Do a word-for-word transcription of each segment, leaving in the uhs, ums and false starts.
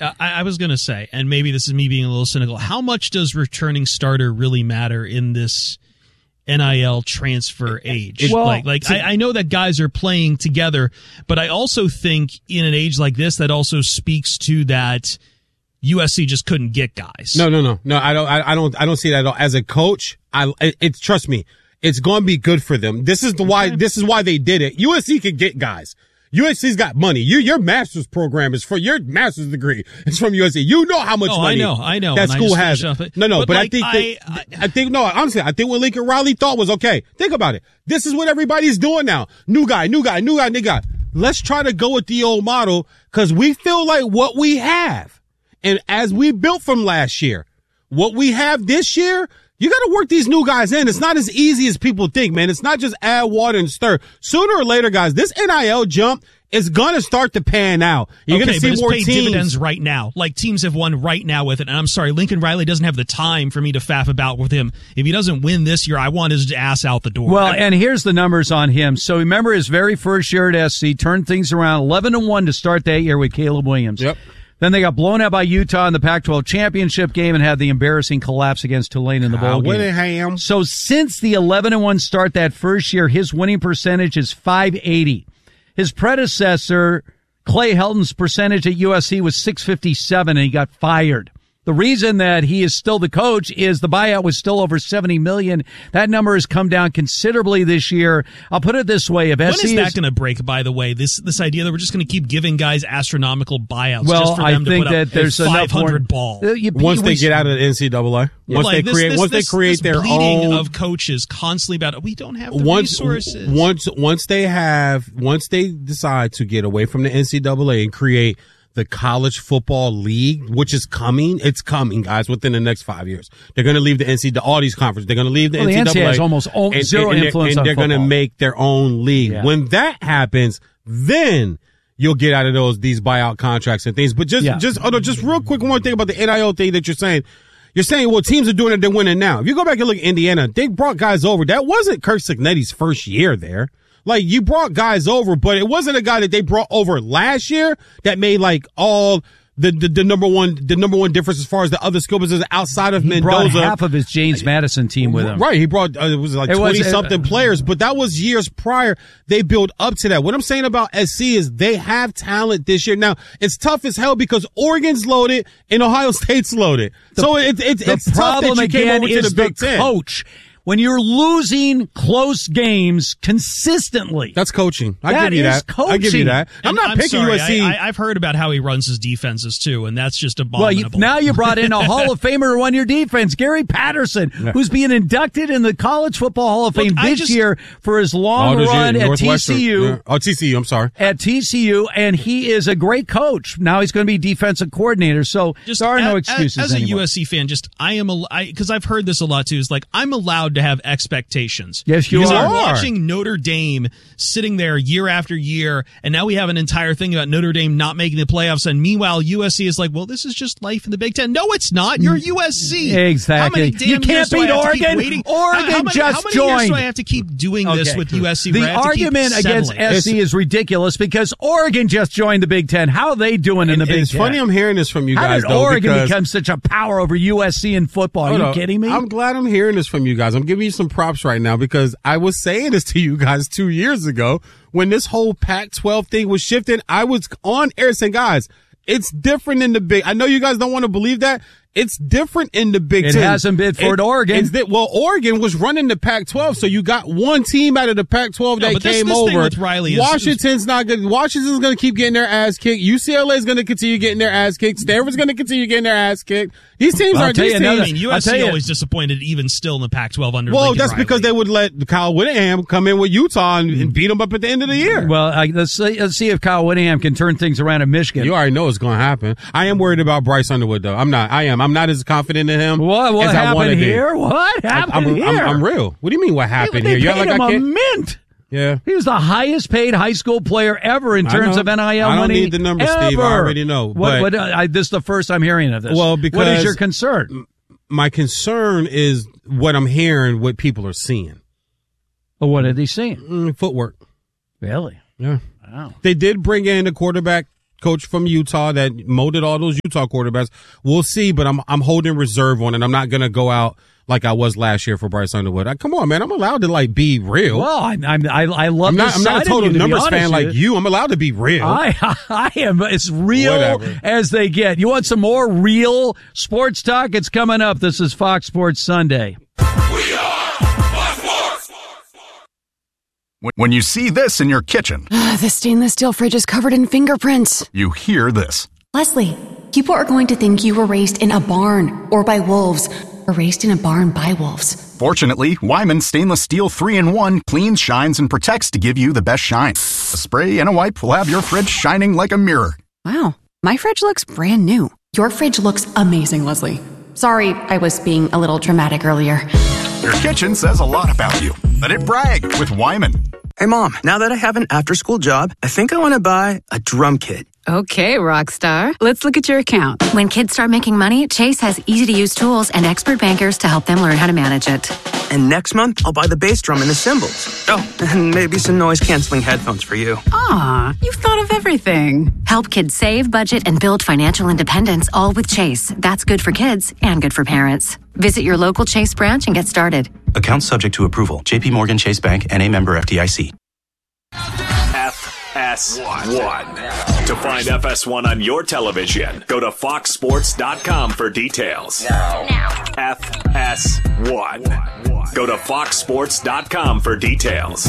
I, I was going to say, and maybe this is me being a little cynical, how much does returning starter really matter in this N I L transfer age? Well, like, like to, I, I know that guys are playing together, but I also think in an age like this, that also speaks to that U S C just couldn't get guys. No, no, no, no. I don't. I, I don't. I don't see that at all. As a coach, I. It, it trust me, it's going to be good for them. This is the why. Okay. This is why they did it. U S C can get guys. U S C's got money. You, your master's program is for your master's degree. It's from U S C. You know how much oh, money I know, I know. that school has. It. No, no, but, but like, I think, I, they, I, I think, no, honestly, I think what Lincoln Riley thought was, okay, think about it. This is what everybody's doing now. New guy, new guy, new guy, new guy. Let's try to go with the old model because we feel like what we have. And as we built from last year, what we have this year, you got to work these new guys in. It's not as easy as people think, man. It's not just add water and stir. Sooner or later, guys, this N I L jump is going to start to pan out. You're okay, going to see but more it's paid teams. dividends right now. Like teams have won right now with it. And I'm sorry, Lincoln Riley doesn't have the time for me to faff about with him. If he doesn't win this year, I want his ass out the door. Well, I mean, and here's the numbers on him. So remember his very first year at S C, turned things around eleven and one to start that year with Caleb Williams. Yep. Then they got blown out by Utah in the Pac twelve championship game and had the embarrassing collapse against Tulane in the bowl Uh, game. Whittingham. So since the eleven and one start that first year, his winning percentage is five eighty. His predecessor, Clay Helton's percentage at U S C was six fifty-seven, and he got fired. The reason that he is still the coach is the buyout was still over seventy million dollars. That number has come down considerably this year. I'll put it this way. If when S C is that is, going to break, by the way? This this idea that we're just going to keep giving guys astronomical buyouts well, just for I them think to put that up there's five hundred enough ball. Uh, you- Once we- they get out of the N C double A. Once Like, they this- create, this, once this, they create this their bleeding own of coaches constantly about we don't have the once, resources. Once, once they have, once they decide to get away from the N C double A and create the college football league, which is coming, it's coming, guys, within the next five years. They're going to leave the N C double A, all these conferences. They're going to leave the well, N C double A. The N C double A has almost all, and, zero and, and influence and on they're football. going to make their own league. Yeah. When that happens, then you'll get out of those, these buyout contracts and things. But just, Yeah. just, oh no, just real quick, one more thing about the N I L thing that you're saying. You're saying, well, teams are doing it, they're winning now. If you go back and look at Indiana, they brought guys over. That wasn't Kirk Cignetti's first year there. Like, you brought guys over, but it wasn't a guy that they brought over last year that made like all the, the, the number one, the number one difference as far as the other skill positions outside of he Mendoza. brought half of his James Madison team with him. Right. He brought, uh, it was like It was, twenty something uh, players, but that was years prior. They built up to that. What I'm saying about S C is they have talent this year. Now, it's tough as hell because Oregon's loaded and Ohio State's loaded. The, so it, it, the it's tough problem that you came again over to is the Big the Ten. coach. When you're losing close games consistently. That's coaching. I That give you is that. I give you coaching. that. I'm And not I'm picking sorry, U S C. I, I, I've heard about how he runs his defenses too, and that's just Well, you, abominable. now you brought in a Hall of Famer to run your defense, Gary Patterson, who's being inducted in the College Football Hall of Look, Fame I this just- year for his long Oh, this year, run at T Northwestern. C U. Yeah. Oh, T C U. I'm sorry. At T C U, and he is a great coach. Now he's going to be defensive coordinator, so Just there are no a- excuses As a anymore. U S C fan, just I am because I've heard this a lot too. Is like I'm allowed to have expectations. Yes, you because are. I'm watching Notre Dame sitting there year after year, and now we have an entire thing about Notre Dame not making the playoffs, and meanwhile U S C is like, well, this is just life in the Big Ten. No, it's not. You're U S C. Exactly. How many damn You can't years do I beat have to keep Oregon. waiting? Oregon how, how many, just how many years do joined. I have to keep doing this Okay. with U S C? The where I have to keep argument against settling? S C is ridiculous because Oregon just joined the Big Ten. How are they doing in the And Big it's Ten? funny I'm hearing this from you How guys, did though, Oregon because become such a power over U S C in football? Are Hold you on. kidding me? I'm glad I'm hearing this from you guys. I'm giving you some props right now because I was saying this to you guys two years ago when this whole Pac twelve thing was shifting. I was on air saying, guys, it's different in the Big. I know you guys don't want to believe that. It's different in the Big It Ten. hasn't been for It- Oregon. It's that, well, Oregon was running the Pac twelve, so you got one team out of the Pac twelve No, that but this- came this thing over. with Riley is- Washington's not good. Washington's going to keep getting their ass kicked. U C L A is going to continue getting their ass kicked. Stanford's going to continue getting their ass kicked. These teams I'll aren't tell these you teams. another- I mean, U I'll S tell C you- always disappointed even still in the Pac twelve under Well, Lincoln that's Riley. because they would let Kyle Whittingham come in with Utah and, and beat them up at the end of the year. Well, I, let's, see, let's see if Kyle Whittingham can turn things around in Michigan. You already know it's going to happen. I am worried about Bryce Underwood, though. I'm not. I am. I'm not as confident in him. What, what as I wanna happened be. here? What happened I'm, here? I'm, I'm real. What do you mean? What happened they here? You paid act like him I a can't. mint. Yeah. He was the highest paid high school player ever in I terms know. of N I L I don't money. need the numbers, ever. Steve. I already know, What, but- what, I, this is the first I'm hearing of this. Well, what is because- your concern? My concern is what I'm hearing, what people are seeing. Well, what did he see? Mm, footwork. Really? Yeah. Wow. They did bring in a quarterback coach from Utah that molded all those Utah quarterbacks. We'll see, but I'm I'm holding reserve on it. I'm not going to go out like I was last year for Bryce Underwood. I, come on, man. I'm allowed to, like, be real. Well, I, I'm, I, I love I'm not, this I'm not a side of total you, to numbers be fan honest like with you. I'm allowed to be real. I, I am as real Whatever. as they get. You want some more real sports talk? It's coming up. This is Fox Sports Sunday. We are Fox Sports. When you see this in your kitchen, The stainless steel fridge is covered in fingerprints. you hear this. Leslie, people are going to think you were raised in a barn or by wolves, or raised in a barn by wolves. Fortunately, Wyman Stainless Steel three in one cleans, shines, and protects to give you the best shine. A spray and a wipe will have your fridge shining like a mirror. Wow, my fridge looks brand new. Your fridge looks amazing, Leslie. Sorry, I was being a little dramatic earlier. Your kitchen says a lot about you. Let it brag with Wyman. Hey, Mom, now that I have an after-school job, I think I want to buy a drum kit. Okay, Rockstar. Let's look at your account. When kids start making money, Chase has easy-to-use tools and expert bankers to help them learn how to manage it. And next month, I'll buy the bass drum and the cymbals. Oh, and maybe some noise-canceling headphones for you. Aw, you've thought of everything. Help kids save, budget, and build financial independence, all with Chase. That's good for kids and good for parents. Visit your local Chase branch and get started. Account subject to approval. J P Morgan Chase Bank, N A member F D I C. F S one. To find F S one on your television, go to fox sports dot com for details. Now. now. F S one. Go to fox sports dot com for details.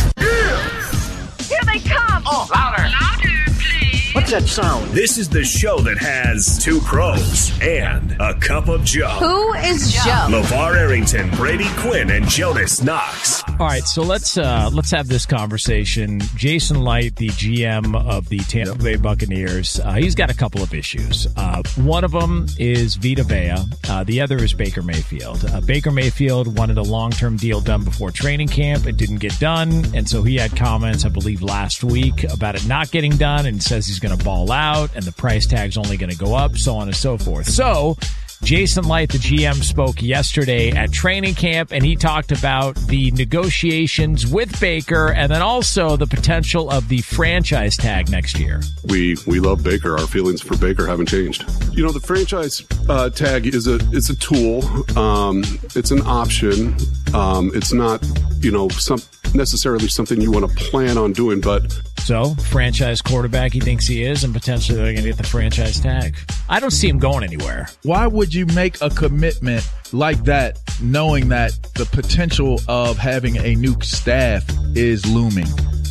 Here they come! Oh, louder. Louder, please. What's that sound? This is the show that has two pros and a cup of Joe. Who is Joe? LeVar Arrington, Brady Quinn, and Jonas Knox. All right, so let's uh, let's have this conversation. Jason Light, the G M of the Tampa Bay Buccaneers, uh, he's got a couple of issues. Uh, one of them is Vita Vea. Uh, the other is Baker Mayfield. Uh, Baker Mayfield wanted a long-term deal done before training camp. It didn't get done, and so he had comments, I believe, last week about it not getting done, and says he's going to ball out, and the price tag's only going to go up, so on and so forth. So Jason Light, the G M, spoke yesterday at training camp, and he talked about the negotiations with Baker and then also the potential of the franchise tag next year. We we love Baker. Our feelings for Baker haven't changed. You know, the franchise uh, tag is a it's a tool. Um, it's an option. Um, it's not, you know, some necessarily something you want to plan on doing, but so franchise quarterback he thinks he is, and potentially they're going to get the franchise tag. I don't see him going anywhere. Why would you make a commitment like that knowing that the potential of having a new staff is looming?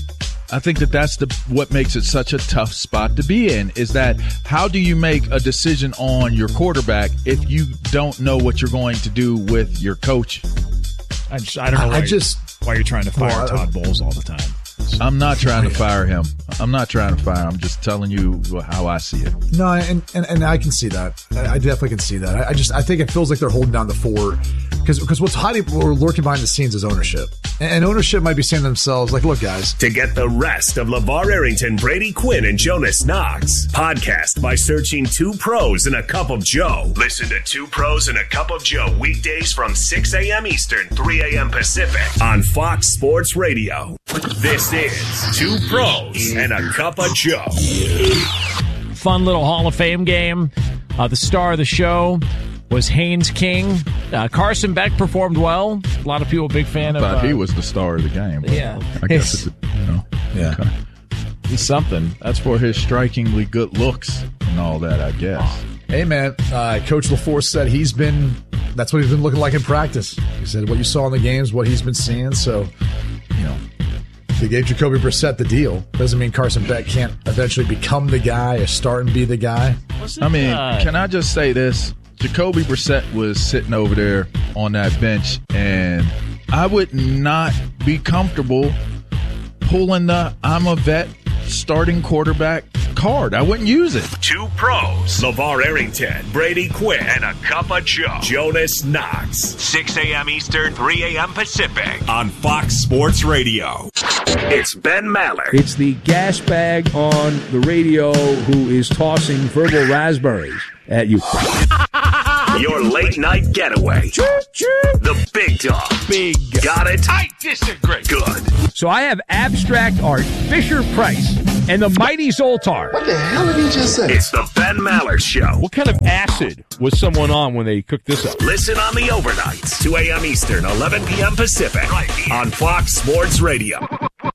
I think that that's the what makes it such a tough spot to be in, is that how do you make a decision on your quarterback if you don't know what you're going to do with your coach? I just I don't know why, I you're, just, why you're trying to fire well, Todd Bowles all the time. I'm not trying to fire him. I'm not trying to fire him. I'm just telling you how I see it. No, and, and, and I can see that. I definitely can see that. I, I just I think it feels like they're holding down the fort because because what's hiding or lurking behind the scenes is ownership, and ownership might be saying to themselves like, "Look, guys." To get the rest of LeVar Arrington, Brady Quinn, and Jonas Knox, podcast by searching Two Pros and a Cup of Joe. Listen to Two Pros and a Cup of Joe weekdays from six a.m. Eastern, three a.m. Pacific on Fox Sports Radio. This is Two Pros and a Cup of Joe. Fun little Hall of Fame game. Uh, the star of the show was Haynes King. Uh, Carson Beck performed well. A lot of people big fan of. But uh, he was the star of the game. Yeah, I guess it's, you know, yeah. Okay. He's something. That's for his strikingly good looks and all that, I guess. Hey, man, uh, Coach LaForce said he's been, that's what he's been looking like in practice. He said what you saw in the games, what he's been seeing. So, you know, they gave Jacoby Brissett the deal. Doesn't mean Carson Beck can't eventually become the guy or start and be the guy. I mean, can I just say this? Jacoby Brissett was sitting over there on that bench, and I would not be comfortable pulling the I'm a vet starting quarterback card. I wouldn't use it. Two Pros, LeVar Arrington, Brady Quinn, and a Cup of Joe. Jonas Knox, six a.m. Eastern, three a.m. Pacific on Fox Sports Radio. It's Ben Maller. It's the gas bag on the radio who is tossing verbal raspberries at you. Your late night getaway. The Big Dog. Big. Got it? I disagree. Good. So I have abstract art, Fisher Price, and the mighty Zoltar. What the hell did he just say? It's the Ben Maller Show. What kind of acid was someone on when they cooked this up? Listen on the overnights, two a.m. Eastern, eleven p.m. Pacific, right here on Fox Sports Radio.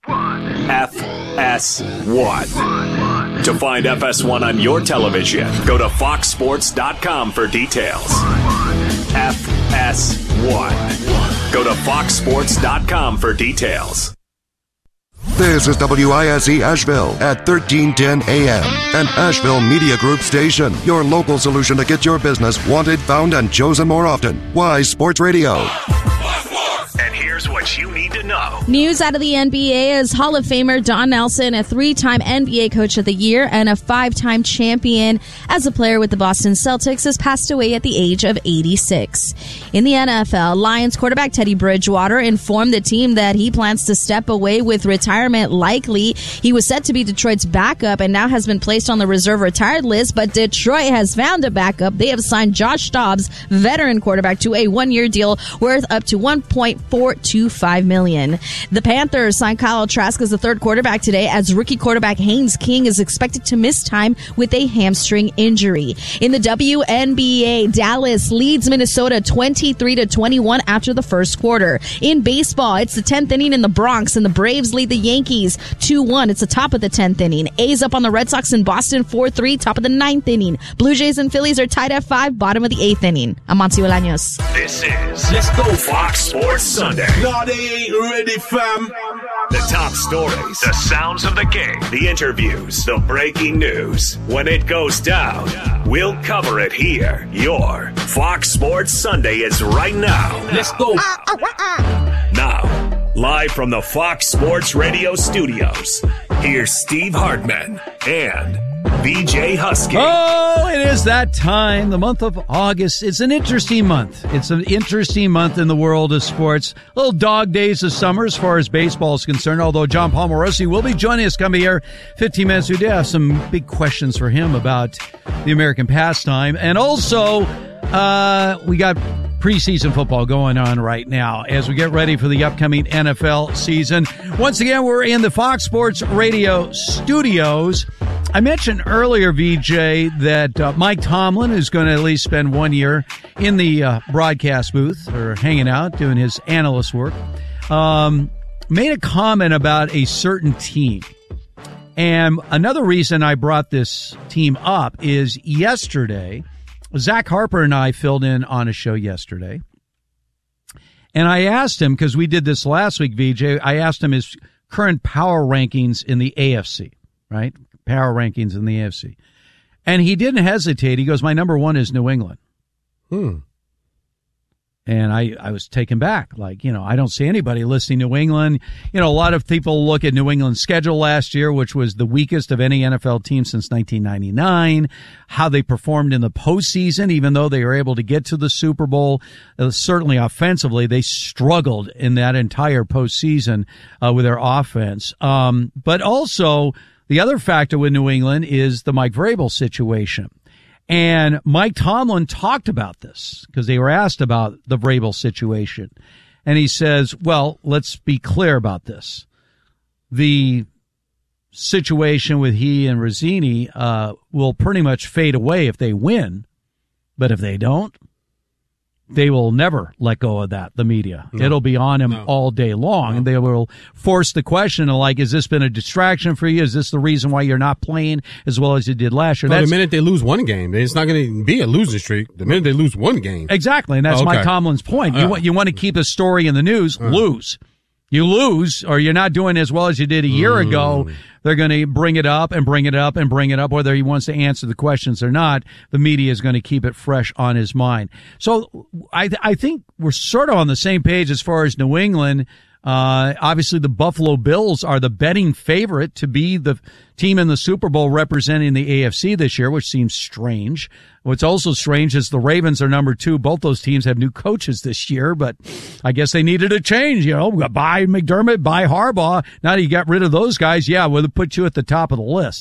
F S one. To find F S one on your television, go to fox sports dot com for details. F S one. Go to fox sports dot com for details. This is W I S E Asheville at thirteen ten A M, an Asheville Media Group station. Your local solution to get your business wanted, found, and chosen more often. Wise Sports Radio. And here's what you need to know. News out of the N B A is Hall of Famer Don Nelson, a three-time N B A Coach of the Year and a five-time champion as a player with the Boston Celtics, has passed away at the age of eighty-six. In the N F L, Lions quarterback Teddy Bridgewater informed the team that he plans to step away with retirement likely. He was set to be Detroit's backup and now has been placed on the reserve retired list, but Detroit has found a backup. They have signed Josh Dobbs, veteran quarterback, to a one-year deal worth up to one point four two five million dollars. The Panthers signed Kyle Trask as the third quarterback today, as rookie quarterback Haynes King is expected to miss time with a hamstring injury. In the W N B A, Dallas leads Minnesota twenty-three to twenty-one after the first quarter. In baseball, it's the tenth inning in the Bronx, and the Braves lead the Yankees two one. It's the top of the tenth inning. A's up on the Red Sox in Boston four three, top of the ninth inning. Blue Jays and Phillies are tied at five, bottom of the eighth inning. I'm Monty Bolaños. This is Let's Go Fox Sports Sunday. No, they ain't ready, fam. The top stories, the sounds of the game, the interviews, the breaking news. When it goes down, we'll cover it here. Your Fox Sports Sunday is right now. Let's go. Now, live from the Fox Sports Radio studios, here's Steve Hartman and V J Husky. Oh, it is that time, the month of August. It's an interesting month. It's an interesting month in the world of sports. Little dog days of summer as far as baseball is concerned, although John Palmarosi will be joining us coming here fifteen minutes. We do have some big questions for him about the American pastime. And also, uh, we got preseason football going on right now as we get ready for the upcoming N F L season. Once again, we're in the Fox Sports Radio studios. I mentioned earlier, V J, that uh, Mike Tomlin is going to at least spend one year in the uh, broadcast booth or hanging out doing his analyst work. Um, made a comment about a certain team. And another reason I brought this team up is yesterday, Zach Harper and I filled in on a show yesterday. And I asked him, because we did this last week, V J, I asked him his current power rankings in the A F C, right? Power rankings in the A F C. And he didn't hesitate. He goes, my number one is New England. Hmm. And I, I was taken back. Like, you know, I don't see anybody listing New England. You know, a lot of people look at New England's schedule last year, which was the weakest of any N F L team since nineteen ninety-nine, how they performed in the postseason, even though they were able to get to the Super Bowl. Uh, certainly offensively, they struggled in that entire postseason uh, with their offense. Um, but also, the other factor with New England is the Mike Vrabel situation. And Mike Tomlin talked about this because they were asked about the Vrabel situation. And he says, well, let's be clear about this. The situation with he and Rossini uh, will pretty much fade away if they win. But if they don't, they will never let go of that, the media. No. It'll be on him no. all day long. No. And they will force the question of, like, has this been a distraction for you? Is this the reason why you're not playing as well as you did last year? No, the minute they lose one game, it's not going to be a losing streak. The minute they lose one game. Exactly, and that's oh, okay. Mike Tomlin's point. You, uh, want, you want to keep a story in the news, uh, lose. You lose, or you're not doing as well as you did a year mm. ago, they're going to bring it up and bring it up and bring it up, whether he wants to answer the questions or not. The media is going to keep it fresh on his mind. So I, I think we're sort of on the same page as far as New England. Uh, obviously the Buffalo Bills are the betting favorite to be the team in the Super Bowl representing the A F C this year, which seems strange. What's also strange is the Ravens are number two. Both those teams have new coaches this year, but I guess they needed a change. You know, buy McDermott, buy Harbaugh. Now that you got rid of those guys, yeah, we'll put you at the top of the list.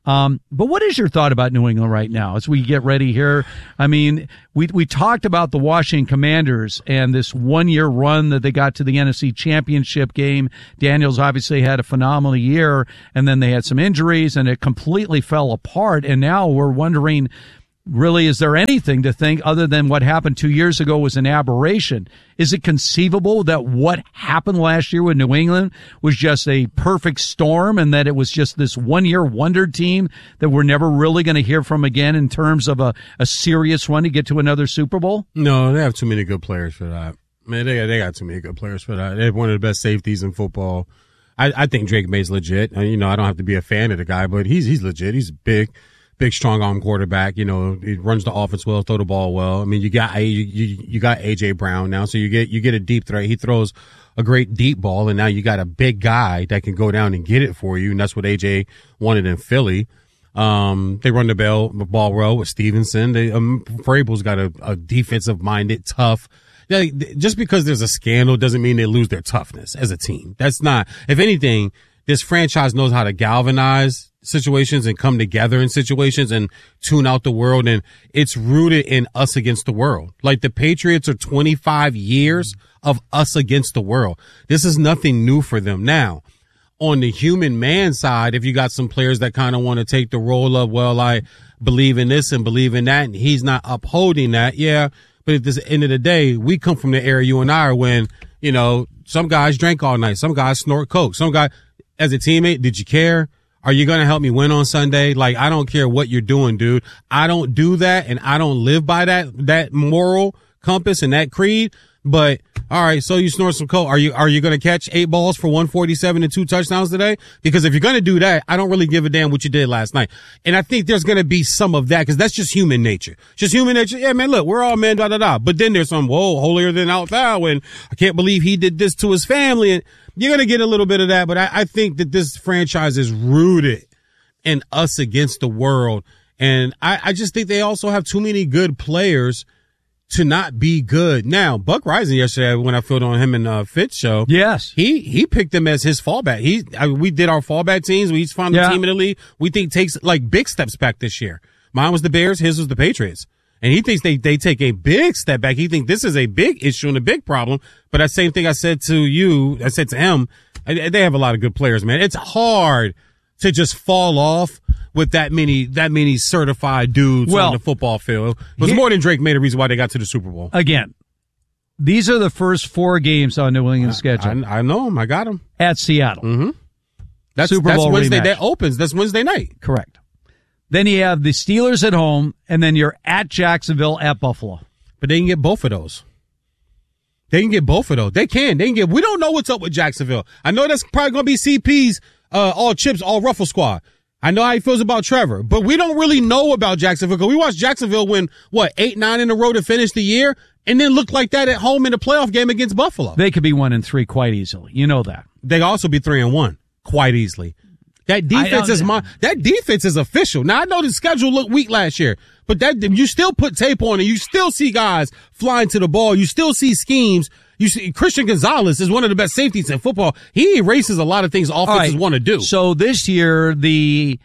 Um, but what is your thought about New England right now as we get ready here? I mean, we we talked about the Washington Commanders and this one-year run that they got to the N F C Championship game. Daniels obviously had a phenomenal year, and then they had some injuries, and it completely fell apart. And now we're wondering, really, is there anything to think other than what happened two years ago was an aberration? Is it conceivable that what happened last year with New England was just a perfect storm and that it was just this one-year wonder team that we're never really going to hear from again in terms of a, a serious run to get to another Super Bowl? No, they have too many good players for that. Man, they, they got too many good players for that. They have one of the best safeties in football. I, I think Drake May's legit. You know, I don't have to be a fan of the guy, but he's he's legit. He's big. Big, strong arm quarterback. You know, he runs the offense well, throw the ball well. I mean, you got you, you, you got A J Brown now, so you get you get a deep threat. He throws a great deep ball, and now you got a big guy that can go down and get it for you, and that's what A J wanted in Philly. Um, they run the ball, the ball well with Stevenson. They um, Vrabel's got a, a defensive minded, tough. Yeah, just because there's a scandal doesn't mean they lose their toughness as a team. That's not. If anything, this franchise knows how to galvanize situations and come together in situations and tune out the world. And it's rooted in us against the world. Like the Patriots are twenty-five years of us against the world. This is nothing new for them. Now, on the human man side, if you got some players that kind of want to take the role of, well, I believe in this and believe in that, and he's not upholding that. Yeah. But at the end of the day, we come from the era you and I are when, you know, some guys drank all night. Some guys snort coke. Some guy, as a teammate, did you care? Are you going to help me win on Sunday? Like, I don't care what you're doing, dude. I don't do that, and I don't live by that that moral compass and that creed. But all right, so you snort some coke. Are you are you going to catch eight balls for one forty-seven and two touchdowns today? Because if you're going to do that, I don't really give a damn what you did last night. And I think there's going to be some of that because that's just human nature. Just human nature. Yeah, man, look, we're all men, da da da. But then there's some whoa, holier than thou, and I can't believe he did this to his family. And you're going to get a little bit of that, but I, I think that this franchise is rooted in us against the world. And I, I just think they also have too many good players to not be good. Now, Buck Rising yesterday, when I filled on him and uh, Fitz show, yes, he he picked them as his fallback. He I, we did our fallback teams. We each found the Yeah. team in the league we think takes like big steps back this year. Mine was the Bears, his was the Patriots. And he thinks they, they take a big step back. He thinks this is a big issue and a big problem. But that same thing I said to you, I said to him, I, they have a lot of good players, man. It's hard to just fall off with that many, that many certified dudes Well, on the football field. It was here- more than Drake made a reason why they got to the Super Bowl. Again, these are the first four games on New England's schedule. I, I know them. I got them. At Seattle. Mm-hmm. That's, Super that's Bowl Wednesday. rematch. That opens. That's Wednesday night. Correct. Then you have the Steelers at home, and then you're at Jacksonville, at Buffalo. But they can get both of those. They can get both of those. They can. They can get. We don't know what's up with Jacksonville. I know that's probably going to be C P's uh, all chips, all ruffle squad. I know how he feels about Trevor, but we don't really know about Jacksonville because we watched Jacksonville win what eight, nine in a row to finish the year, and then look like that at home in the playoff game against Buffalo. They could be one and three quite easily. You know that. They also be three and one quite easily. That defense is my, that defense is official. Now I know the schedule looked weak last year, but that, you still put tape on it. You still see guys flying to the ball. You still see schemes. You see Christian Gonzalez is one of the best safeties in football. He erases a lot of things offenses right. want to do. So this year, the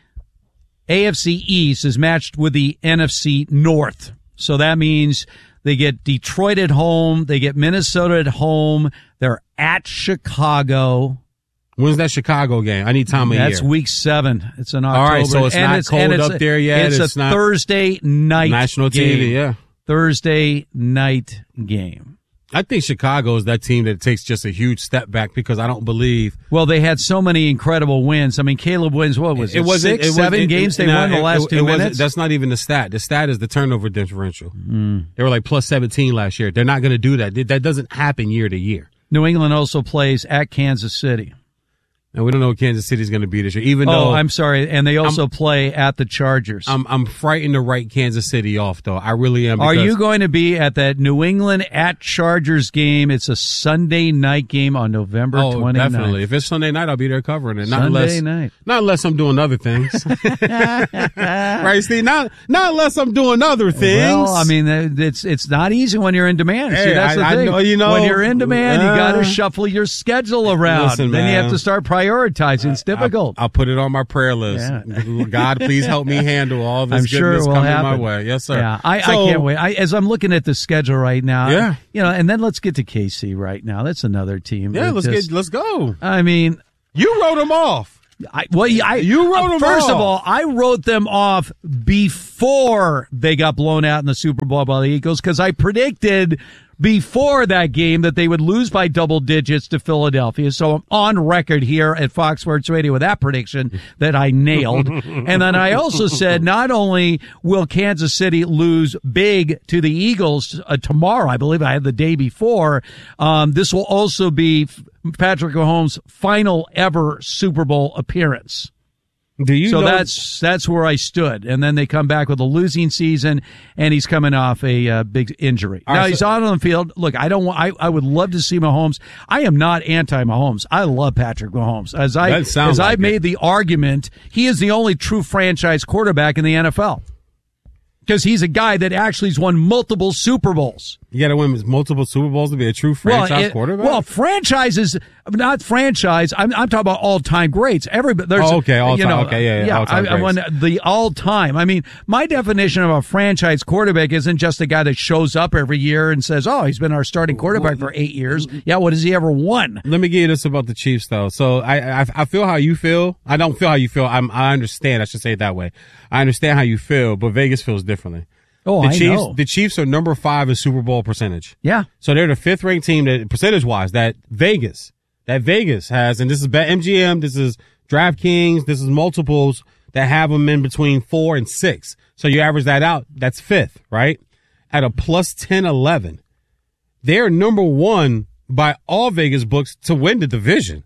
A F C East is matched with the N F C North. So that means they get Detroit at home. They get Minnesota at home. They're at Chicago. When's that Chicago game? I need time of year. That's week seven. It's in October. All right, so it's and not it's, cold and it's, up there yet. It's, It's a not Thursday night national game. T V. Yeah, Thursday night game. I think Chicago is that team that takes just a huge step back because I don't believe. Well, they had so many incredible wins. I mean, Caleb wins. What was it? It wasn't six, it seven wasn't, games it, they nah, won the it- last it, two it wasn't- minutes. That's not even the stat. The stat is the turnover differential. Mm. They were like plus seventeen last year. They're not going to do that. That doesn't happen year to year. New England also plays at Kansas City. And we don't know what Kansas City's going to be this year. Even oh, though I'm sorry, and they also play at the Chargers. I'm I'm frightened to write Kansas City off, though. I really am. Are because- you going to be at that New England at Chargers game? It's a Sunday night game on November Oh, twenty-ninth. definitely. If it's Sunday night, I'll be there covering it. Not Sunday unless, night. Not unless I'm doing other things. Right, Steve? Not, not unless I'm doing other things. Well, I mean, it's it's not easy when you're in demand. See, Hey, that's the I- I thing. know, you know, when you're in demand, uh, you got to shuffle your schedule around. Listen, then you man. have to start prioritizing. It's difficult. I'll, I'll put it on my prayer list. Yeah. God, please help me handle all this I'm sure goodness it will coming happen. my way. Yes, sir. Yeah, I, So- I can't wait. I, as I'm looking at the schedule right now, Yeah. you know, and then let's get to K C right now. That's another team. Yeah, that let's just- get let's go. I mean, you wrote them off. I, well, I, you wrote them First off. of all, I wrote them off before they got blown out in the Super Bowl by the Eagles because I predicted before that game that they would lose by double digits to Philadelphia. So I'm on record here at Fox Sports Radio with that prediction that I nailed. And then I also said not only will Kansas City lose big to the Eagles uh, tomorrow, I believe I had the day before, um, this will also be Patrick Mahomes' final ever Super Bowl appearance. Do you so know- that's that's where I stood, and then they come back with a losing season, and he's coming off a uh, big injury. All now right, he's so- on the field. Look, I don't want. I, I would love to see Mahomes. I am not anti Mahomes. I love Patrick Mahomes. As I That sounds as like I've it. made the argument, he is the only true franchise quarterback in the N F L because he's a guy that actually has won multiple Super Bowls. You got to win multiple Super Bowls to be a true franchise well, it- quarterback. Well, franchises, not franchise. I'm, I'm talking about all-time greats. Everybody, there's, Oh, okay, all you time. know, Okay, yeah, yeah, all-time I, I want greats. the all-time. I mean, my definition of a franchise quarterback isn't just a guy that shows up every year and says, "Oh, he's been our starting quarterback for eight years." Yeah, what has he ever won? Let me give you this about the Chiefs, though. So I, I, I feel how you feel. I don't feel how you feel. I'm, I understand. I should say it that way. I understand how you feel, but Vegas feels differently. Oh, the I Chiefs, know. The Chiefs are number five in Super Bowl percentage. Yeah. So they're the fifth ranked team that percentage wise that Vegas, that Vegas has, and this is Bet M G M, this is DraftKings, this is multiples that have them in between four and six. So you average that out, that's fifth, right? At a plus ten eleven. They're number one by all Vegas books to win the division.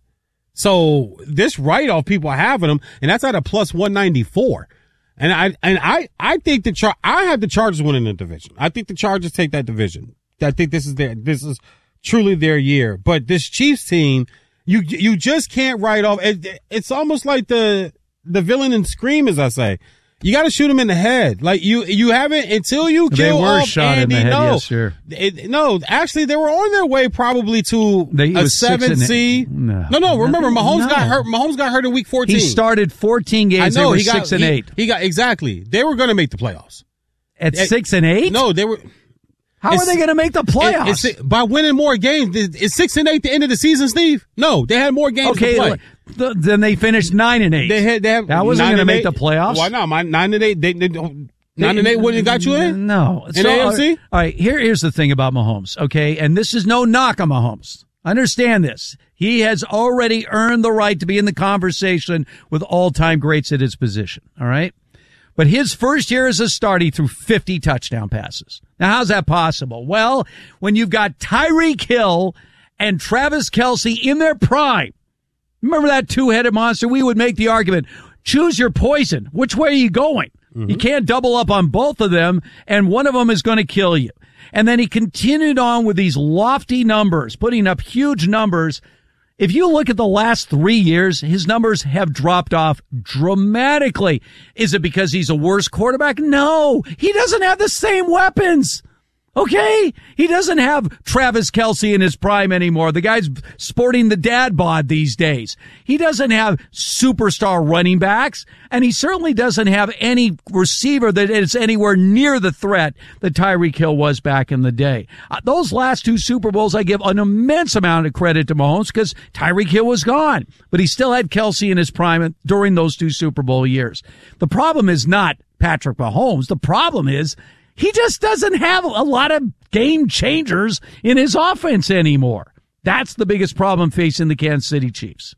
So this write-off people are having them, and that's at a plus one ninety-four. And I and I I think the Char- I have the Chargers winning the division. I think the Chargers take that division. I think this is their this is truly their year. But this Chiefs team, you you just can't write off. It, it's almost like the the villain in Scream, as I say. You got to shoot him in the head. Like you you haven't until you They kill were off shot in Andy. the head, no, yes, sir. It, no, actually they were on their way probably to They- it a was six seven and eight. seed. No. no, no. Remember, Mahomes No. got hurt. Mahomes got hurt in week fourteen. He started fourteen games. I know they were he got six and he- eight. He got exactly. They were going to make the playoffs At six and eight? No, they were. How it's- are they going to make the playoffs? It- it's- by winning more games. Is six and eight the end of the season, Steve? No, they had more games Okay, to play. look, th- then they finished nine and eight. They had. They have that wasn't nine going to and make eight. the playoffs. Why not? My nine and eight. They, they don't. Nine and eight wouldn't have got you in. No. In So, the A F C. All right. Here, here's the thing about Mahomes. Okay, and this is no knock on Mahomes. Understand this. He has already earned the right to be in the conversation with all-time greats at his position. All right. But his first year as a start, he threw fifty touchdown passes. Now, how's that possible? Well, when you've got Tyreek Hill and Travis Kelce in their prime, remember that two-headed monster? We would make the argument, choose your poison. Which way are you going? Mm-hmm. You can't double up on both of them, and one of them is going to kill you. And then he continued on with these lofty numbers, putting up huge numbers. If you look at the last three years, his numbers have dropped off dramatically. Is it because he's a worse quarterback? No, he doesn't have the same weapons. Okay? He doesn't have Travis Kelce in his prime anymore. The guy's sporting the dad bod these days. He doesn't have superstar running backs, and he certainly doesn't have any receiver that is anywhere near the threat that Tyreek Hill was back in the day. Uh, those last two Super Bowls, I give an immense amount of credit to Mahomes because Tyreek Hill was gone, but he still had Kelce in his prime during those two Super Bowl years. The problem is not Patrick Mahomes. The problem is he just doesn't have a lot of game changers in his offense anymore. That's the biggest problem facing the Kansas City Chiefs.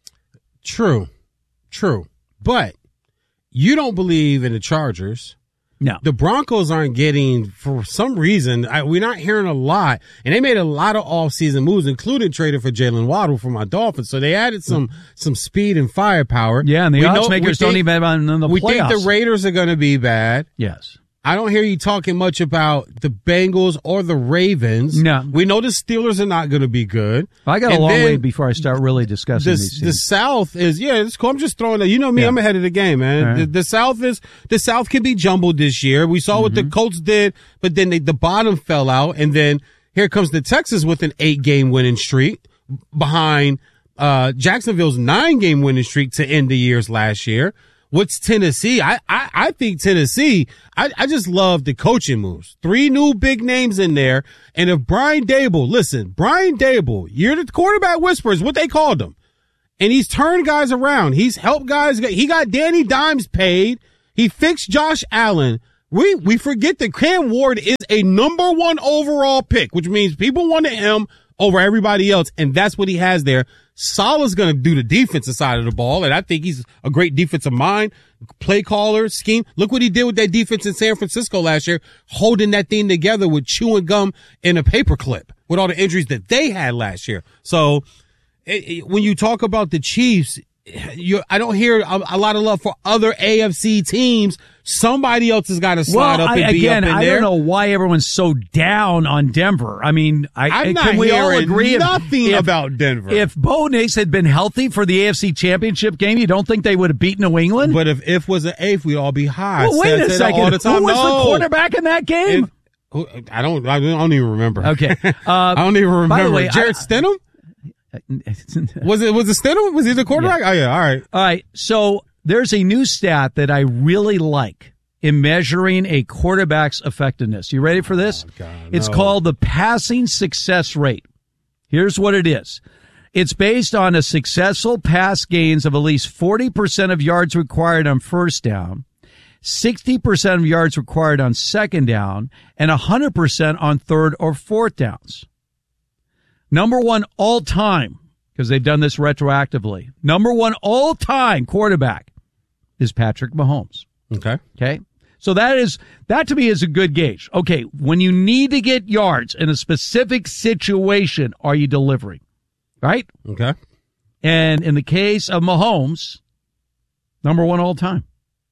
True. True. But you don't believe in the Chargers. No. The Broncos aren't getting, for some reason, I, we're not hearing a lot. And they made a lot of offseason moves, including trading for Jalen Waddle for my Dolphins. So they added some some speed and firepower. Yeah, and the We odds know- makers we don't think- even have in the We playoffs. think the Raiders are going to be bad. Yes. I don't hear you talking much about the Bengals or the Ravens. No. We know the Steelers are not going to be good. I got a And long then way before I start really discussing the, these the teams. South is, yeah, it's cool. I'm just throwing that. You know me, Yeah. I'm ahead of the game, man. All right. The, the South is, the South can be jumbled this year. We saw what the Mm-hmm. Colts did, but then they, the bottom fell out. And then here comes the Texans with an eight game winning streak behind uh, Jacksonville's nine-game winning streak to end the year's last year. What's Tennessee? I, I, I think Tennessee, I, I just love the coaching moves. Three new big names in there. And if Brian Dable, listen, Brian Dable, you're the quarterback whisperer is what they called him. And he's turned guys around. He's helped guys. He got Danny Dimes paid. He fixed Josh Allen. We, we forget that Cam Ward is a number one overall pick, which means people wanted him over everybody else. And that's what he has there. Salah's going to do the defensive side of the ball, and I think he's a great defensive mind, play caller, scheme. Look what he did with that defense in San Francisco last year, holding that thing together with chewing gum and a paperclip with all the injuries that they had last year. So it, it, when you talk about the Chiefs, you, I don't hear a, a lot of love for other A F C teams. Somebody else has got to slide well, up and I, be again, up in I there. don't know why everyone's so down on Denver. I mean, I, I'm can not we all hearing agree if- nothing if, about Denver. If Bo Nix had been healthy for the A F C Championship game, you don't think they would have beaten New England? But if if was an eighth, we'd all be high. Well, wait Say- a say that second. all the time. Who was No. the quarterback in that game? If- who- I don't. I don't even remember. Okay, uh, I don't even remember. by the way, Jared I- Stidham? was it? Was it Stidham? Was he the quarterback? Yeah. Oh yeah. All right. All right. So there's a new stat that I really like in measuring a quarterback's effectiveness. You ready for this? Oh, God, it's no. called the passing success rate. Here's what it is. It's based on a successful pass gains of at least forty percent of yards required on first down, sixty percent of yards required on second down, and one hundred percent on third or fourth downs. Number one all time, because they've done this retroactively, number one all time quarterback is Patrick Mahomes. Okay. Okay. So that is, that to me is a good gauge. Okay. When you need to get yards in a specific situation, are you delivering? Right? Okay. And in the case of Mahomes, number one all time.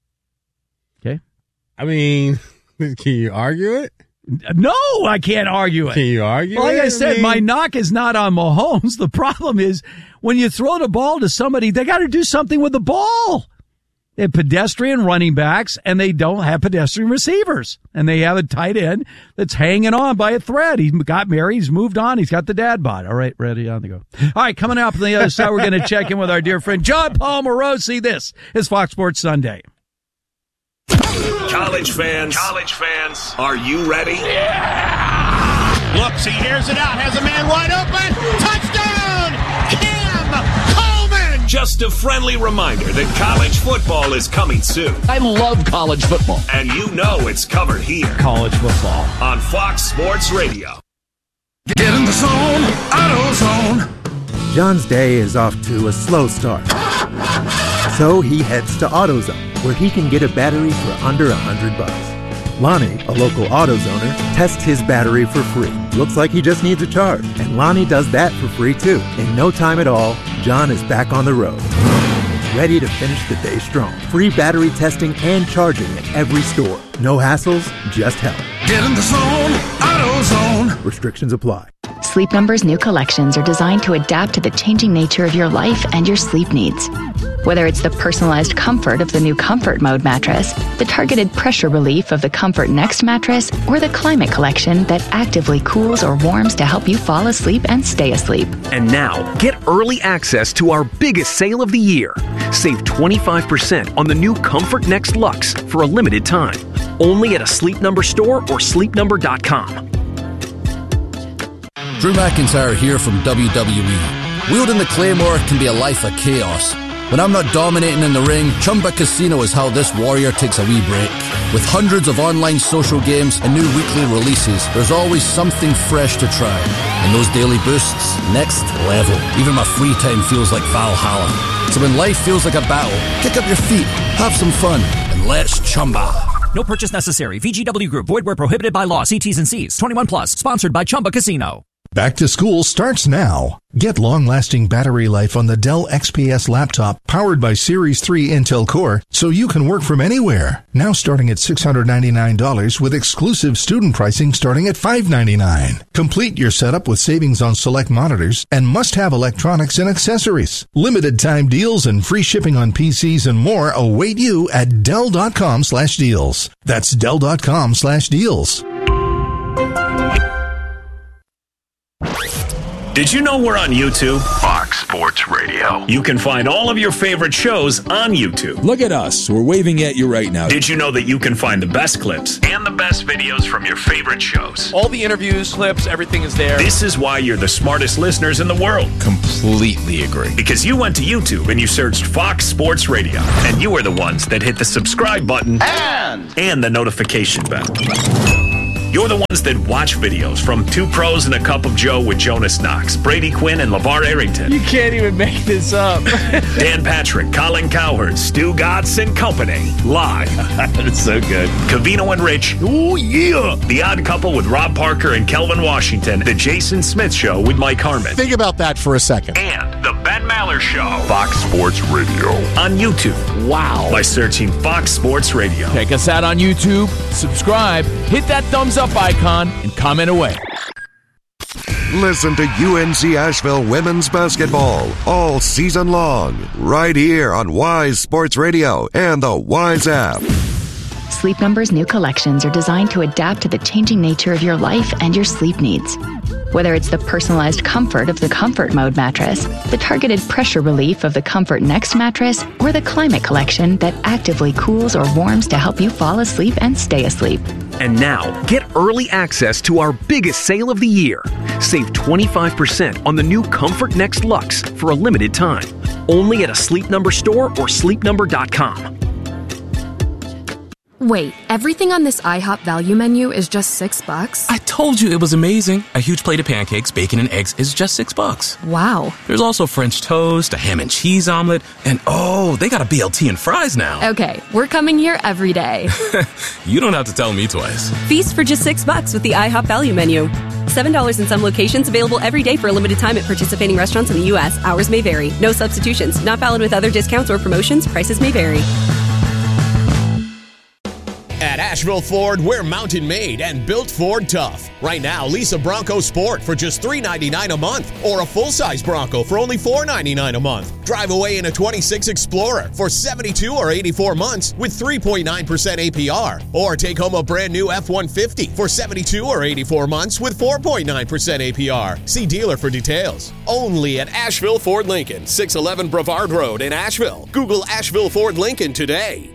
Okay. I mean, can you argue it? No, I can't argue it. Can you argue Well, like it? I said, mean- my knock is not on Mahomes. The problem is when you throw the ball to somebody, they got to do something with the ball. They have pedestrian running backs, and they don't have pedestrian receivers. And they have a tight end that's hanging on by a thread. He's got married. He's moved on. He's got the dad bod. All right, ready on the go. All right, coming up on the other side, we're going to check in with our dear friend John Paul Morosi. This is Fox Sports Sunday. College fans, college fans, are you ready? Looks, he airs it out, has a man wide open. Touchdown! Cam Coleman! Just a friendly reminder that college football is coming soon. I love college football. And you know it's covered here. College football. On Fox Sports Radio. Get in the zone, AutoZone. John's day is off to a slow start. So he heads to AutoZone, where he can get a battery for under a hundred bucks. Lonnie, a local AutoZoner, tests his battery for free. Looks like he just needs a charge, and Lonnie does that for free too. In no time at all, John is back on the road, ready to finish the day strong. Free battery testing and charging at every store. No hassles, just help. Get in the zone, AutoZone. Restrictions apply. Sleep Number's new collections are designed to adapt to the changing nature of your life and your sleep needs. Whether it's the personalized comfort of the new Comfort Mode mattress, the targeted pressure relief of the Comfort Next mattress, or the Climate Collection that actively cools or warms to help you fall asleep and stay asleep. And now, get early access to our biggest sale of the year. Save twenty-five percent on the new Comfort Next Luxe for a limited time. Only at a Sleep Number store or sleep number dot com. Drew McIntyre here from W W E. Wielding the Claymore can be a life of chaos. When I'm not dominating in the ring, Chumba Casino is how this warrior takes a wee break. With hundreds of online social games and new weekly releases, there's always something fresh to try. And those daily boosts, next level. Even my free time feels like Valhalla. So when life feels like a battle, kick up your feet, have some fun, and let's Chumba. No purchase necessary. V G W Group. Void where prohibited by law. See T's and C's. twenty-one plus. Sponsored by Chumba Casino. Back to school starts now. Get long-lasting battery life on the Dell X P S laptop powered by Series three Intel Core so you can work from anywhere. Now starting at six hundred ninety-nine dollars with exclusive student pricing starting at five hundred ninety-nine dollars. Complete your setup with savings on select monitors and must-have electronics and accessories. Limited time deals and free shipping on P Cs and more await you at Dell.com slash deals. That's Dell.com slash deals. Did you know we're on YouTube? Fox Fox Sports Radio. You can find all of your favorite shows on YouTube. Look at us. We're waving at you right now. Did you know that you can find the best clips and the best videos from your favorite shows? All the interviews, clips, everything is there. This is why you're the smartest listeners in the world. Completely agree. Because you went to YouTube and you searched Fox Sports Radio, and you are the ones that hit the subscribe button and, and the notification bell. You're the ones that watch videos from Two Pros and a Cup of Joe with Jonas Knox, Brady Quinn, and LeVar Arrington. You can't even make this up. Dan Patrick, Colin Cowherd, Stu Gatz and Company. Live. That's so good. Covino and Rich. Oh, yeah. The Odd Couple with Rob Parker and Kelvin Washington. The Jason Smith Show with Mike Harmon. Think about that for a second. And The Ben Maller Show. Fox Sports Radio. On YouTube. Wow. By searching Fox Sports Radio. Check us out on YouTube. Subscribe. Hit that thumbs up icon and comment away. Listen to U N C Asheville women's basketball all season long, right here on Wise Sports Radio and the Wise app. Sleep Number's new collections are designed to adapt to the changing nature of your life and your sleep needs. Whether it's the personalized comfort of the Comfort Mode mattress, the targeted pressure relief of the Comfort Next mattress, or the Climate Collection that actively cools or warms to help you fall asleep and stay asleep. And now, get early access to our biggest sale of the year. Save twenty-five percent on the new Comfort Next Luxe for a limited time. Only at a Sleep Number store or sleep number dot com. Wait, everything on this IHOP value menu is just six bucks? I told you it was amazing. A huge plate of pancakes, bacon, and eggs is just six bucks. Wow. There's also French toast, a ham and cheese omelet, and oh, they got a B L T and fries now. Okay, we're coming here every day. You don't have to tell me twice. Feast for just six bucks with the IHOP value menu. seven dollars in some locations, available every day for a limited time at participating restaurants in the U S. Hours may vary. No substitutions. Not valid with other discounts or promotions. Prices may vary. At Asheville Ford, we're mountain made and built Ford tough. Right now, lease a Bronco Sport for just three hundred ninety-nine dollars a month or a full-size Bronco for only four hundred ninety-nine dollars a month. Drive away in a twenty-six Explorer for seventy-two or eighty-four months with three point nine percent A P R. Or take home a brand new F one fifty for seventy-two or eighty-four months with four point nine percent A P R. See dealer for details. Only at Asheville Ford Lincoln, six eleven Brevard Road in Asheville. Google Asheville Ford Lincoln today.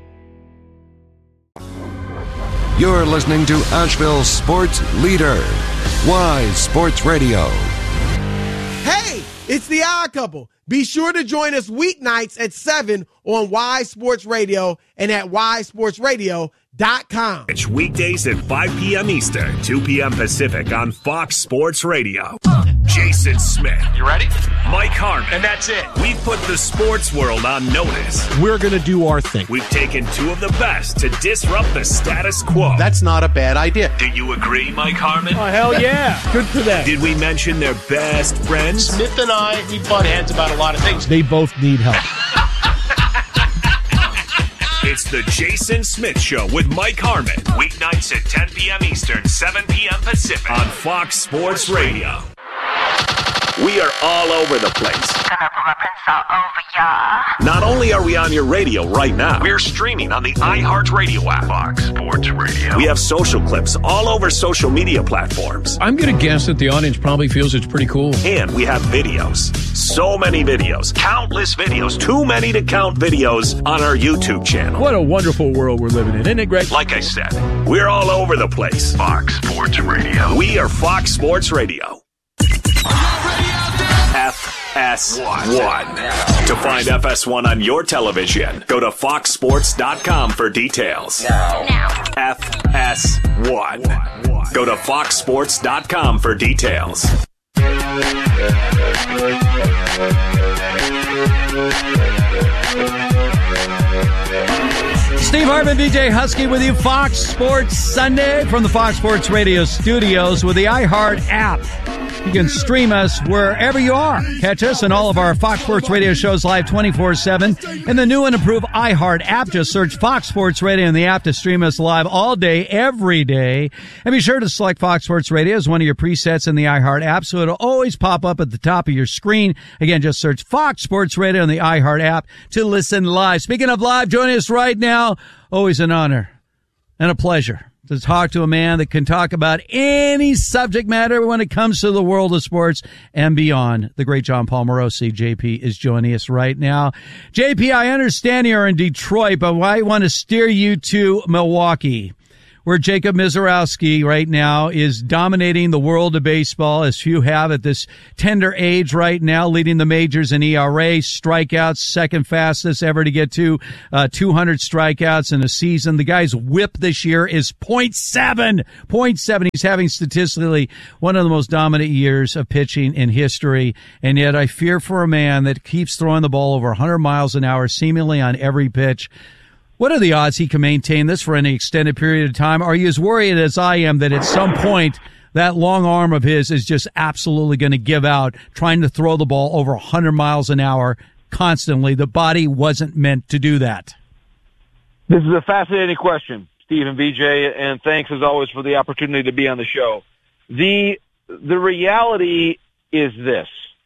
You're listening to Asheville's sports leader, Wise Sports Radio. Hey, it's the Odd Couple. Be sure to join us weeknights at seven on Wise Sports Radio and at wise sports radio dot com. It's weekdays at five p.m. Eastern, two p.m. Pacific on Fox Sports Radio. Jason Smith. You ready? Mike Harmon. And that's it. We've put the sports world on notice. We're going to do our thing. We've taken two of the best to disrupt the status quo. That's not a bad idea. Do you agree, Mike Harmon? Oh, hell yeah. Good for them. Did we mention their best friends? Smith and I, we butt heads about a lot of things. They both need help. It's the Jason Smith Show with Mike Harmon. Weeknights at ten p.m. Eastern, seven p.m. Pacific on Fox Sports Radio. We are all over the place. Not only are we on your radio right now, we're streaming on the iHeartRadio app. Fox Sports Radio. We have social clips all over social media platforms. I'm going to guess that the audience probably feels it's pretty cool. And we have videos. So many videos. Countless videos. Too many to count videos on our YouTube channel. What a wonderful world we're living in, isn't it, Greg? Like I said, we're all over the place. Fox Sports Radio. We are Fox Sports Radio. F S one. To find F S one on your television, go to fox sports dot com for details. Now. now. F S one. Go to fox sports dot com for details. Steve Hartman, D J Husky with you. Fox Sports Sunday from the Fox Sports Radio studios with the iHeart app. You can stream us wherever you are. Catch us and all of our Fox Sports Radio shows live twenty-four seven. In the new and improved iHeart app, just search Fox Sports Radio in the app to stream us live all day, every day. And be sure to select Fox Sports Radio as one of your presets in the iHeart app so it'll always pop up at the top of your screen. Again, just search Fox Sports Radio in the iHeart app to listen live. Speaking of live, joining us right now, always an honor and a pleasure. to talk to a man that can talk about any subject matter when it comes to the world of sports and beyond. The great John Palmarosi, J P, is joining us right now. J P, I understand you're in Detroit, but I want to steer you to Milwaukee, where Jacob Misiorowski right now is dominating the world of baseball, as few have at this tender age right now, leading the majors in E R A, strikeouts, second fastest ever to get to uh, two hundred strikeouts in a season. The guy's whip this year is point seven. point seven. He's having statistically one of the most dominant years of pitching in history. And yet I fear for a man that keeps throwing the ball over one hundred miles an hour, seemingly on every pitch. What are the odds he can maintain this for any extended period of time? Are you as worried as I am that at some point that long arm of his is just absolutely going to give out, trying to throw the ball over one hundred miles an hour constantly? The body wasn't meant to do that. This is a fascinating question, Stephen B J, and thanks as always for the opportunity to be on the show. The, the reality is this.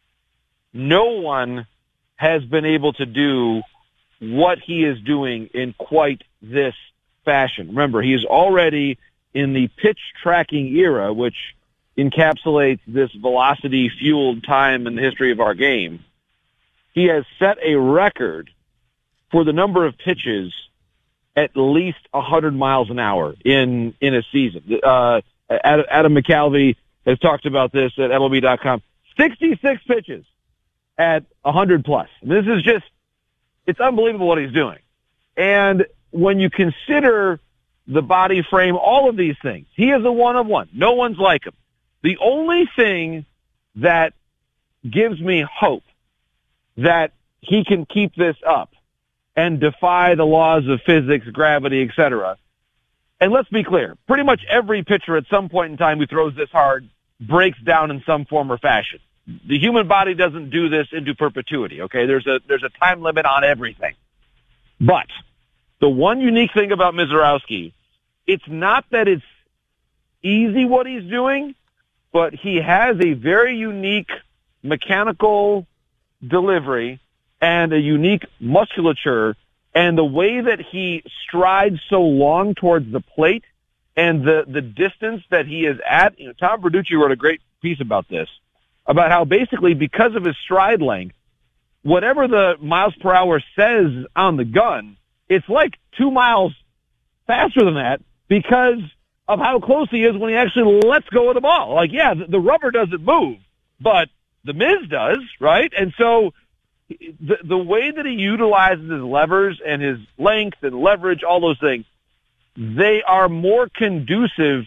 No one has been able to do what he is doing in quite this fashion. Remember, he is already in the pitch tracking era, which encapsulates this velocity-fueled time in the history of our game. He has set a record for the number of pitches at least one hundred miles an hour in, in a season. Uh, Adam McCalvey has talked about this at M L B dot com. sixty-six pitches at one hundred plus. This is just, it's unbelievable what he's doing. And when you consider the body frame, all of these things, he is a one of one. No one's like him. The only thing that gives me hope that he can keep this up and defy the laws of physics, gravity, et cetera. And let's be clear, pretty much every pitcher at some point in time who throws this hard breaks down in some form or fashion. The human body doesn't do this into perpetuity, okay? There's a there's a time limit on everything. But the one unique thing about Misiorowski, it's not that it's easy what he's doing, but he has a very unique mechanical delivery and a unique musculature, and the way that he strides so long towards the plate and the, the distance that he is at. You know, Tom Verducci wrote a great piece about this, about how basically because of his stride length, whatever the miles per hour says on the gun, it's like two miles faster than that because of how close he is when he actually lets go of the ball. Like, yeah, the, the rubber doesn't move, but the Miz does, right? And so the, the way that he utilizes his levers and his length and leverage, all those things, they are more conducive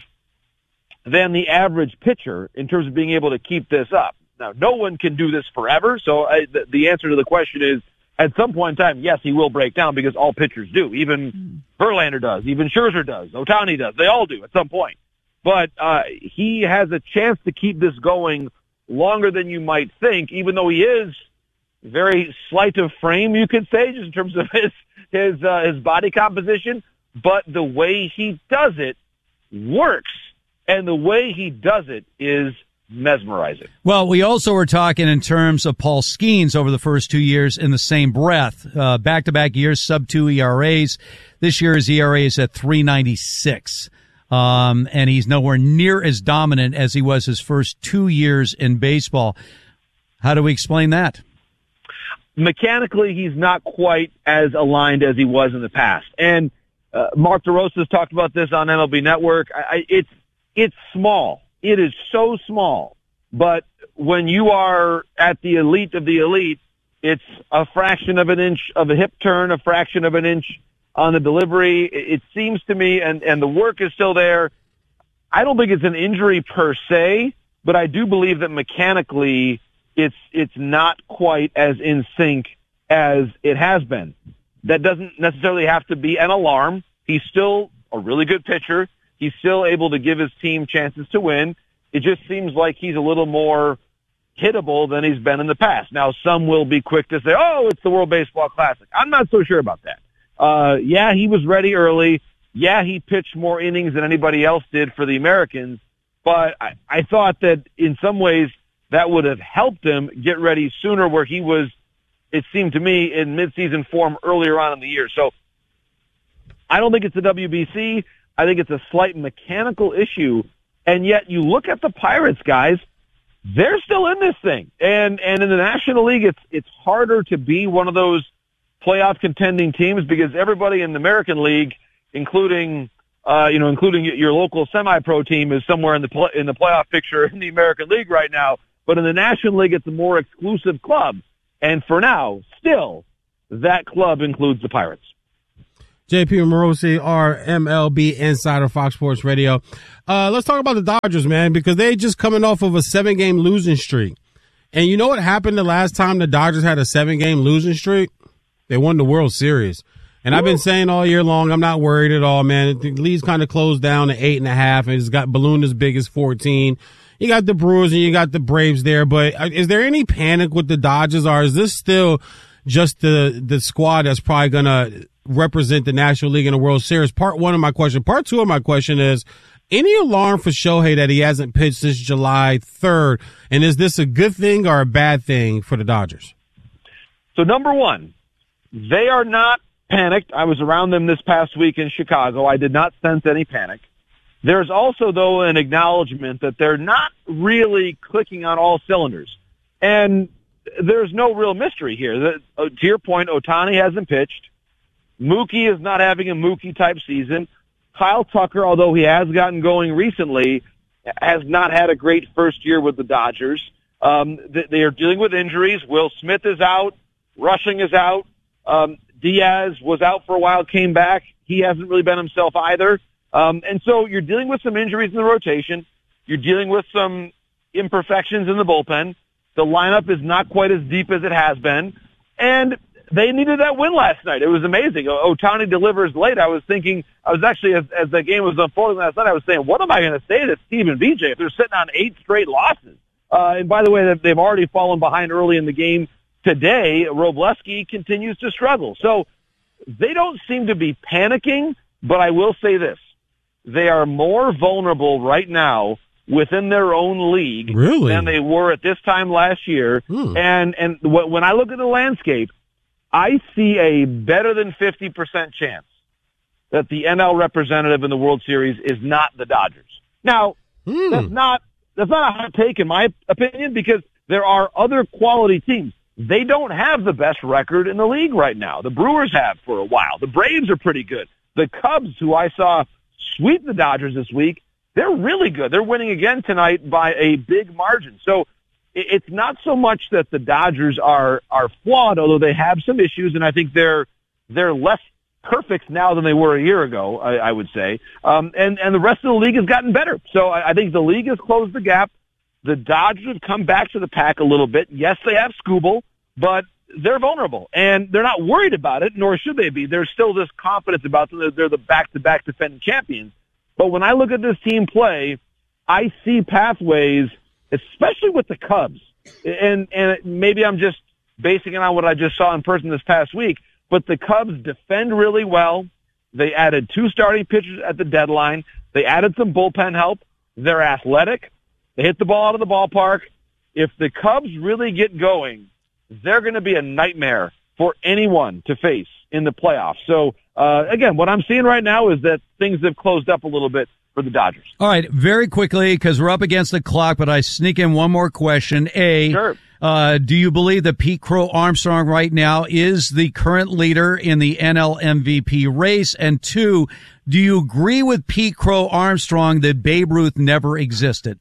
than the average pitcher in terms of being able to keep this up. Now, no one can do this forever, so I, the, the answer to the question is, at some point in time, yes, he will break down because all pitchers do. Even Verlander does. Even Scherzer does. Ohtani does. They all do at some point. But uh, he has a chance to keep this going longer than you might think, even though he is very slight of frame, you could say, just in terms of his his uh, his body composition. But the way he does it works. And the way he does it is mesmerizing. Well, we also were talking in terms of Paul Skeens over the first two years in the same breath. Uh, back-to-back years, sub-two E R As. This year his E R A is at three ninety-six. Um, and he's nowhere near as dominant as he was his first two years in baseball. How do we explain that? Mechanically, he's not quite as aligned as he was in the past. And uh, Mark DeRosa's talked about this on M L B Network. I, I, it's It's small. It is so small. But when you are at the elite of the elite, it's a fraction of an inch of a hip turn, a fraction of an inch on the delivery. It seems to me, and, and the work is still there. I don't think it's an injury per se, but I do believe that mechanically it's, it's not quite as in sync as it has been. That doesn't necessarily have to be an alarm. He's still a really good pitcher. He's still able to give his team chances to win. It just seems like he's a little more hittable than he's been in the past. Now, some will be quick to say, oh, it's the World Baseball Classic. I'm not so sure about that. Uh, yeah, he was ready early. Yeah, he pitched more innings than anybody else did for the Americans. But I, I thought that in some ways that would have helped him get ready sooner, where he was, it seemed to me, in midseason form earlier on in the year. So I don't think it's the W B C. I think it's a slight mechanical issue. And yet you look at the Pirates, guys, they're still in this thing. And and in the National League, it's it's harder to be one of those playoff contending teams because everybody in the American League, including uh, you know, including your local semi-pro team, is somewhere in the play, in the playoff picture in the American League right now. But in the National League, it's a more exclusive club. And for now, still, that club includes the Pirates. J P Morosi, our M L B insider, Fox Sports Radio. Uh, let's talk about the Dodgers, man, because they just coming off of a seven-game losing streak. And you know what happened the last time the Dodgers had a seven-game losing streak? They won the World Series. And Ooh. I've been saying all year long, I'm not worried at all, man. The league's kind of closed down to eight and a half, and it's got ballooned as big as fourteen. You got the Brewers and you got the Braves there, but is there any panic with the Dodgers, or is this still just the the squad that's probably going to represent the National League in the World Series? Part one of my question. Part two of my question is, any alarm for Shohei that he hasn't pitched since July third? And is this a good thing or a bad thing for the Dodgers? So number one, they are not panicked. I was around them this past week in Chicago. I did not sense any panic. There's also, though, an acknowledgement that they're not really clicking on all cylinders. And there's no real mystery here. The, uh, to your point, Ohtani hasn't pitched. Mookie is not having a Mookie-type season. Kyle Tucker, although he has gotten going recently, has not had a great first year with the Dodgers. Um, they, they are dealing with injuries. Will Smith is out. Rushing is out. Um, Diaz was out for a while, came back. He hasn't really been himself either. Um, and so you're dealing with some injuries in the rotation. You're dealing with some imperfections in the bullpen. The lineup is not quite as deep as it has been. And they needed that win last night. It was amazing. Ohtani delivers late. I was thinking, I was actually, as, as the game was unfolding last night, I was saying, what am I going to say to Steve and V J if they're sitting on eight straight losses? Uh, and by the way, they've already fallen behind early in the game today. Robleski continues to struggle. So they don't seem to be panicking, but I will say this. They are more vulnerable right now within their own league really? than they were at this time last year. Hmm. And and w- when I look at the landscape, I see a better than fifty percent chance that the N L representative in the World Series is not the Dodgers. Now, hmm. that's not that's not a hot take in my opinion because there are other quality teams. They don't have the best record in the league right now. The Brewers have for a while. The Braves are pretty good. The Cubs, who I saw sweep the Dodgers this week, they're really good. They're winning again tonight by a big margin. So it's not so much that the Dodgers are are flawed, although they have some issues, and I think they're they're less perfect now than they were a year ago, I, I would say. Um, and, and the rest of the league has gotten better. So I, I think the league has closed the gap. The Dodgers have come back to the pack a little bit. Yes, they have Skubal, but they're vulnerable, and they're not worried about it, nor should they be. There's still this confidence about them that they're the back-to-back defending champions. But when I look at this team play, I see pathways, especially with the Cubs. And, and maybe I'm just basing it on what I just saw in person this past week, but the Cubs defend really well. They added two starting pitchers at the deadline. They added some bullpen help. They're athletic. They hit the ball out of the ballpark. If the Cubs really get going, they're going to be a nightmare for anyone to face in the playoffs. So, uh, again, what I'm seeing right now is that things have closed up a little bit for the Dodgers. All right, very quickly, because we're up against the clock, but I sneak in one more question. A, sure. uh, do you believe that Pete Crow Armstrong right now is the current leader in the N L M V P race? And two, do you agree with Pete Crow Armstrong that Babe Ruth never existed?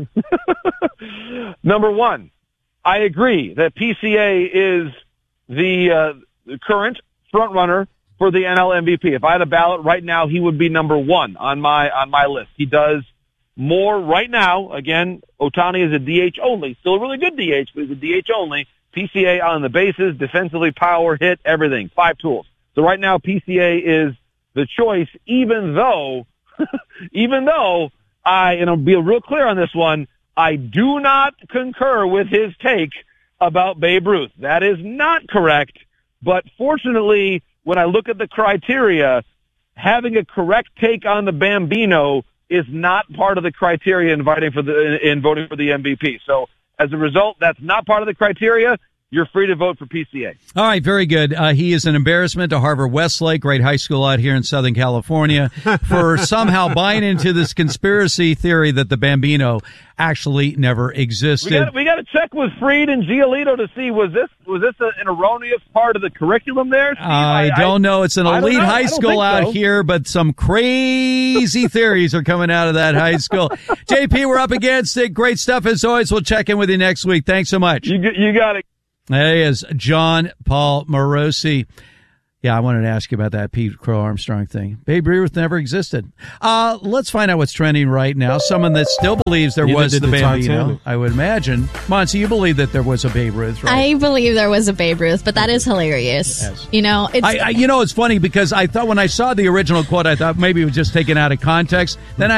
Number one, I agree that P C A is the, uh, the current front runner for the N L M V P. If I had a ballot right now, he would be number one on my on my list. He does more right now. Again, Ohtani is a D H only, still a really good D H, but he's a D H only. P C A on the bases, defensively, power, hit, everything, five tools. So right now, P C A is the choice, even though, even though I, and I'll be real clear on this one, I do not concur with his take about Babe Ruth. That is not correct, but fortunately, when I look at the criteria, having a correct take on the Bambino is not part of the criteria inviting for the in voting for the M V P. So as a result, that's not part of the criteria. you're free to vote for P C A. All right, very good. Uh, he is an embarrassment to Harvard Westlake, great high school out here in Southern California, for somehow buying into this conspiracy theory that the Bambino actually never existed. We got we got to check with Freed and Giolito to see was this was this a, an erroneous part of the curriculum there, Steve? I, I don't know. It's an elite know. high school out so. here, but some crazy theories are coming out of that high school. J P, we're up against it. Great stuff as always. We'll check in with you next week. Thanks so much. You you got it. There he is, John Paul Morosi. Yeah, I wanted to ask you about that Pete Crow Armstrong thing. Babe Ruth never existed. Uh, let's find out what's trending right now. Someone that still believes there Neither was did the the Bambino, Titanic. I would imagine. Monty, you believe that there was a Babe Ruth, right? I believe there was a Babe Ruth, but that is hilarious. Yes. You know, it's I, I, you know, it's funny because I thought when I saw the original quote, I thought maybe it was just taken out of context. Then I